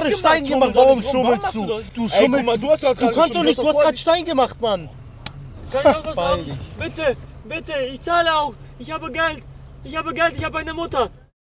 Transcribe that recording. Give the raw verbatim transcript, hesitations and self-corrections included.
gerade Stein gemacht, warum schummelst du? Du schummelst, du hast ja du kannst doch nicht, du hast gerade Stein gemacht, Mann. Kann ich auch was haben? Bitte, bitte, ich zahle auch. Ich habe Geld. Ich habe Geld, ich habe eine Mutter.